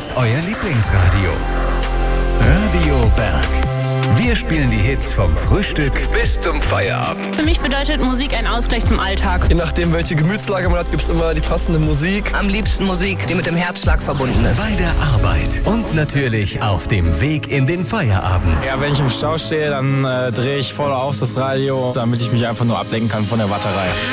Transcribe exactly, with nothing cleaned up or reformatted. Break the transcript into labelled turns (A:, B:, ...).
A: ist euer Lieblingsradio. Radio Berg. Wir spielen die Hits vom Frühstück bis zum Feierabend.
B: Für mich bedeutet Musik ein Ausgleich zum Alltag.
C: Je nachdem, welche Gemütslage man hat, gibt es immer die passende Musik.
D: Am liebsten Musik, die mit dem Herzschlag verbunden ist.
A: Bei der Arbeit und natürlich auf dem Weg in den Feierabend.
E: Ja, wenn ich im Stau stehe, dann äh, drehe ich voll auf das Radio, damit ich mich einfach nur ablenken kann von der Warterei.